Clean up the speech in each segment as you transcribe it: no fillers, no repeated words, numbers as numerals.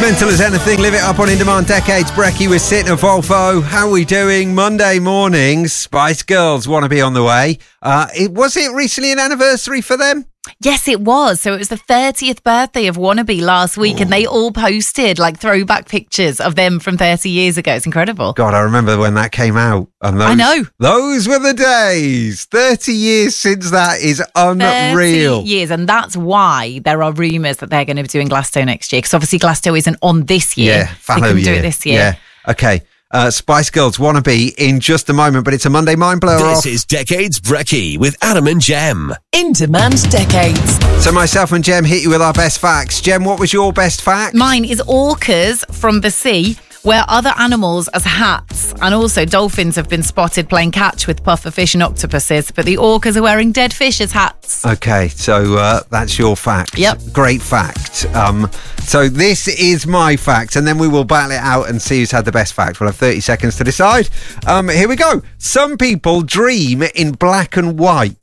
Mental as anything, live it up on In Demand Decades. Brecky with Sit and Volvo. How are we doing? Monday mornings, Spice Girls want to be on the way. Was it recently an anniversary for them? Yes, it was. So it was the 30th birthday of Wannabe last week, and they all posted like throwback pictures of them from 30 years ago. It's incredible. God, I remember when that came out. And I know. Those were the days. 30 years since that is unreal. 30 years, and that's why there are rumours that they're going to be doing Glasgow next year, because obviously Glasgow isn't on this year. Yeah, they couldn't do it this year. Yeah, okay. Spice Girls wanna be in just a moment, but it's a Monday mind blower. This is Decades Brecky with Adam and Jem. In Demand Decades. So myself and Jem hit you with our best facts. Jem, what was your best fact? Mine is orcas from the sea wear other animals as hats, and also dolphins have been spotted playing catch with pufferfish and octopuses, but the orcas are wearing dead fish as hats. Okay, so that's your fact. Yep. Great fact. So this is my fact, and then we will battle it out and see who's had the best fact. We'll have 30 seconds to decide. Here we go. Some people dream in black and white.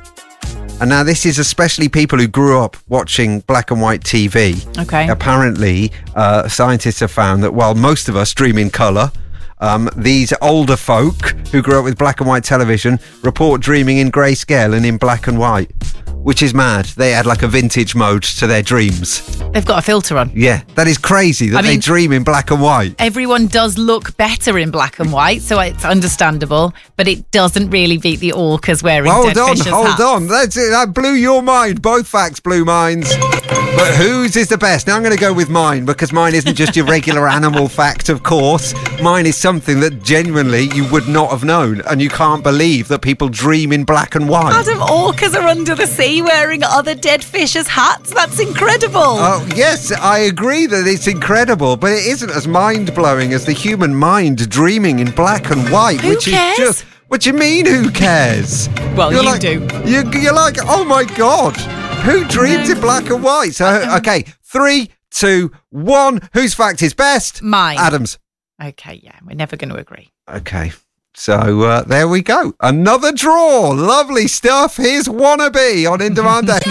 And now this is especially people who grew up watching black and white TV. Okay. Apparently, scientists have found that while most of us dream in colour, these older folk who grew up with black and white television report dreaming in grayscale and in black and white, which is mad. They had like a vintage mode to their dreams. They've got a filter on. Yeah, that is crazy that they dream in black and white. Everyone does look better in black and white, so it's understandable, but it doesn't really beat the orcas wearing dead fish as hats. Hold on. That's it. That blew your mind. Both facts blew minds. But whose is the best? Now I'm going to go with mine, because mine isn't just your regular animal fact, of course. Mine is something that genuinely you would not have known, and you can't believe that people dream in black and white. Adam, orcas are under the sea wearing other dead fish as hats. That's incredible. Oh, yes, I agree that it's incredible, but it isn't as mind-blowing as the human mind dreaming in black and white. Who cares? Is just... What do you mean, who cares? Well, you do. You're like, oh my God, who dreams in black and white? So, okay, 3, 2, 1. Whose fact is best? Mine. Adam's. Okay, yeah, we're never going to agree. Okay. So there we go. Another draw. Lovely stuff. Here's Wannabe on In Demand Day.